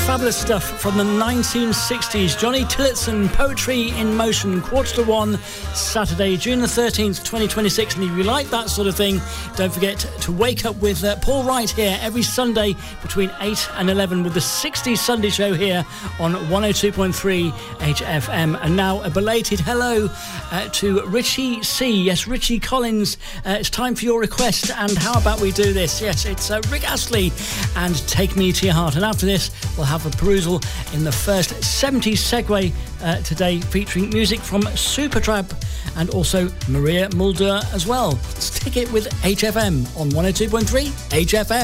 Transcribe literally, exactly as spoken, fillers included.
fabulous stuff from the nineteen sixties. Johnny Tillotson, Poetry in Motion, quarter to one, Saturday, June the thirteenth, twenty twenty-six. And if you like that sort of thing, don't forget to wake up with uh, Paul Wright here every Sunday between eight and eleven with the sixties Sunday Show here on one oh two point three H F M. And now a belated hello uh, to Richie C. Yes, Richie Collins, uh, it's time for your request. And how about we do this? Yes, it's uh, Rick Astley and Take Me to Your Heart. And after this, we'll have a perusal in the first seventies segue uh, today, featuring music from Supertramp and also Maria Mulder as well. Stick it with H F M on one oh two point three H F M.